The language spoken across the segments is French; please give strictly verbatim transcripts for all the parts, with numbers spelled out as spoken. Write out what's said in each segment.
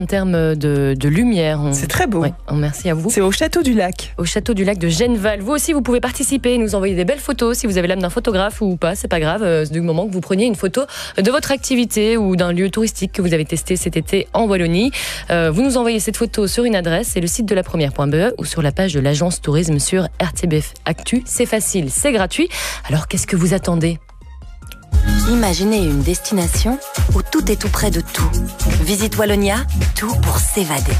En termes de, de lumière. On... C'est très beau. Ouais, merci à vous. C'est au Château du Lac. Au Château du Lac de Genneval. Vous aussi, vous pouvez participer, nous envoyer des belles photos si vous avez l'âme d'un photographe ou pas, c'est pas grave, euh, du moment que vous preniez une photo de votre activité ou d'un lieu touristique que vous avez testé cet été en Wallonie. Euh, vous nous envoyez cette photo sur une adresse, c'est le site de la première point b e ou sur la page de l'agence tourisme sur R T B F Actu. C'est facile, c'est gratuit. Alors qu'est-ce que vous attendez ? Imaginez une destination où tout est tout près de tout. Visite Wallonia, tout pour s'évader.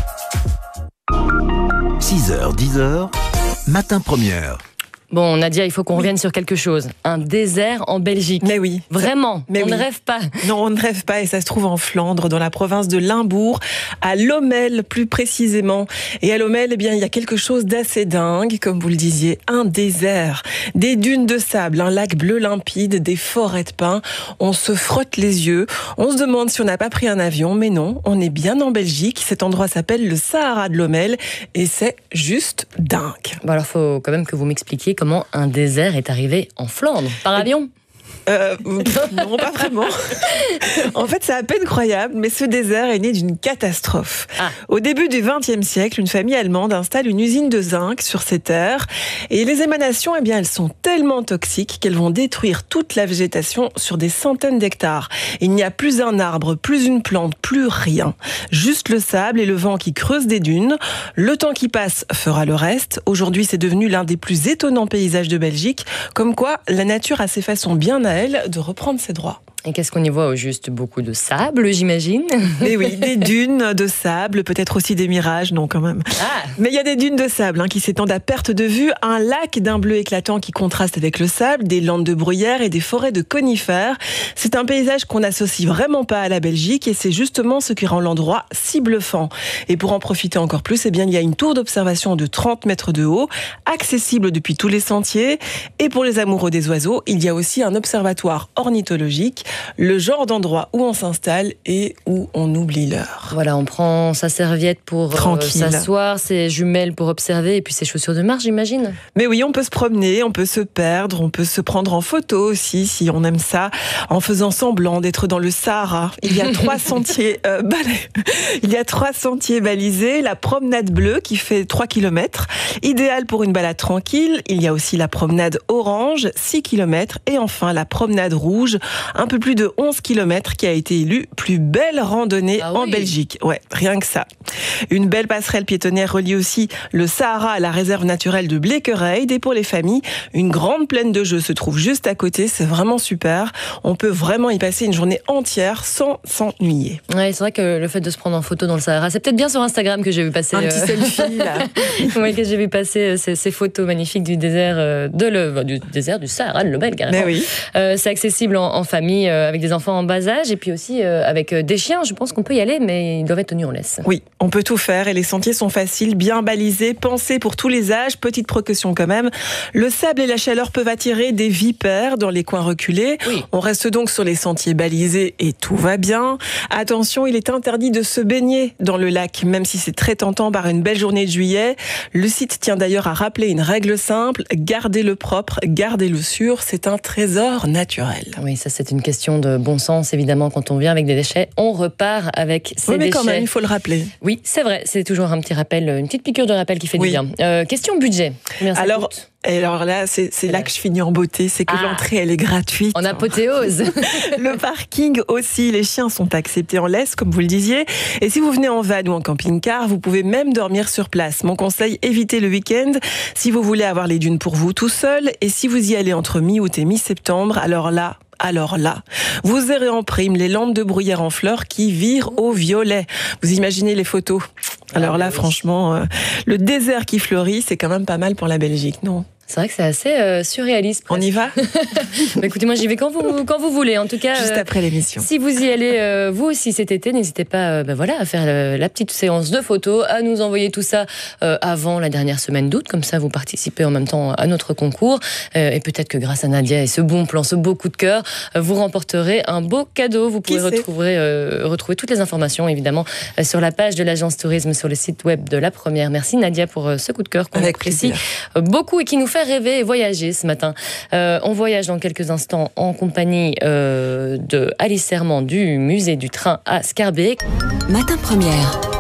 six heures, dix heures, matin première. Bon, Nadia, il faut qu'on revienne sur quelque chose. Un désert en Belgique. Mais oui. Vraiment, Mais on oui. ne rêve pas. Non, on ne rêve pas et ça se trouve en Flandre, dans la province de Limbourg, à Lommel plus précisément. Et à Lommel, eh bien, il y a quelque chose d'assez dingue, comme vous le disiez, un désert. Des dunes de sable, un lac bleu limpide, des forêts de pins. On se frotte les yeux. On se demande si on n'a pas pris un avion, mais non, on est bien en Belgique. Cet endroit s'appelle le Sahara de Lommel et c'est juste dingue. Bon, alors, il faut quand même que vous m'expliquiez comment un désert est arrivé en Flandre. Par avion ? Euh, non, pas vraiment. En fait, c'est à peine croyable, mais ce désert est né d'une catastrophe. Ah. Au début du vingtième siècle, une famille allemande installe une usine de zinc sur ces terres. Et les émanations, eh bien, elles sont tellement toxiques qu'elles vont détruire toute la végétation sur des centaines d'hectares. Il n'y a plus un arbre, plus une plante, plus rien. Juste le sable et le vent qui creusent des dunes. Le temps qui passe fera le reste. Aujourd'hui, c'est devenu l'un des plus étonnants paysages de Belgique. Comme quoi, la nature a ses façons bien à elle de reprendre ses droits. Et qu'est-ce qu'on y voit au juste ? Beaucoup de sable, j'imagine. Mais oui, des dunes de sable, peut-être aussi des mirages, non quand même. Ah. Mais il y a des dunes de sable hein, qui s'étendent à perte de vue, un lac d'un bleu éclatant qui contraste avec le sable, des landes de bruyère et des forêts de conifères. C'est un paysage qu'on n'associe vraiment pas à la Belgique et c'est justement ce qui rend l'endroit si bluffant. Et pour en profiter encore plus, eh bien, il y a une tour d'observation de trente mètres de haut, accessible depuis tous les sentiers. Et pour les amoureux des oiseaux, il y a aussi un observatoire ornithologique. Le genre d'endroit où on s'installe et où on oublie l'heure. Voilà, on prend sa serviette pour euh, s'asseoir, ses jumelles pour observer et puis ses chaussures de marche, j'imagine. Mais oui, on peut se promener, on peut se perdre, on peut se prendre en photo aussi, si on aime ça, en faisant semblant d'être dans le Sahara. Il y a trois sentiers, euh, balais. Il y a trois sentiers balisés, la promenade bleue qui fait trois kilomètres, idéale pour une balade tranquille. Il y a aussi la promenade orange, six kilomètres, et enfin la promenade rouge, un peu plus de onze kilomètres, qui a été élue plus belle randonnée ah en oui. Belgique. Ouais, rien que ça. Une belle passerelle piétonnière relie aussi le Sahara à la réserve naturelle de Bleekereid. Et pour les familles, une grande plaine de jeux se trouve juste à côté. C'est vraiment super. On peut vraiment y passer une journée entière sans s'ennuyer. Ouais, c'est vrai que le fait de se prendre en photo dans le Sahara, c'est peut-être bien sur Instagram que j'ai vu passer. Un petit euh... selfie, là. Oui, que j'ai vu passer ces, ces photos magnifiques du désert, euh, de le, du désert du Sahara de Lommel, carrément. Mais oui. Euh, c'est accessible en, en famille, euh, avec des enfants en bas âge, et puis aussi euh, avec des chiens. Je pense qu'on peut y aller, mais ils doivent être tenus en laisse. Oui, on peut tout faire et les sentiers sont faciles, bien balisés, pensés pour tous les âges. Petite précaution quand même. Le sable et la chaleur peuvent attirer des vipères dans les coins reculés. Oui. On reste donc sur les sentiers balisés et tout va bien. Attention, il est interdit de se baigner dans le lac, même si c'est très tentant par une belle journée de juillet. Le site tient d'ailleurs à rappeler une règle simple, gardez-le propre, gardez-le sûr, c'est un trésor naturel. Oui, ça c'est une question de bon sens, évidemment. Quand on vient avec des déchets, on repart avec ces oui, mais déchets. quand même, il faut le rappeler. Oui, c'est vrai, c'est toujours un petit rappel, une petite piqûre de rappel qui fait oui. du bien. Euh, question budget. Combien ça Alors, coûte ? Et alors là, c'est, c'est là que je finis en beauté, c'est que ah, l'entrée, elle est gratuite. En apothéose. Le parking aussi, les chiens sont acceptés en laisse, comme vous le disiez. Et si vous venez en van ou en camping-car, vous pouvez même dormir sur place. Mon conseil, évitez le week-end si vous voulez avoir les dunes pour vous tout seul. Et si vous y allez entre mi-août et mi-septembre, alors là, alors là, vous verrez en prime les lampes de bruyère en fleurs qui virent au violet. Vous imaginez les photos ? Alors là, franchement, euh, le désert qui fleurit, c'est quand même pas mal pour la Belgique, non ? C'est vrai que c'est assez euh, surréaliste. Presque. On y va ? Bah, écoutez, moi j'y vais quand vous, quand vous voulez. En tout cas, juste euh, après l'émission. Si vous y allez, euh, vous aussi cet été, n'hésitez pas euh, bah, voilà, à faire euh, la petite séance de photos, à nous envoyer tout ça euh, avant la dernière semaine d'août. Comme ça, vous participez en même temps à notre concours. Euh, et peut-être que grâce à Nadia et ce bon plan, ce beau coup de cœur, euh, vous remporterez un beau cadeau. Vous pouvez retrouver, euh, retrouver toutes les informations, évidemment, euh, sur la page de l'agence tourisme, sur le site web de La Première. Merci Nadia pour euh, ce coup de cœur qu'on apprécie beaucoup et qui nous fait faire rêver et voyager ce matin. Euh, on voyage dans quelques instants en compagnie euh, de Alice Serment du musée du train à Scarbeck. Matin Première.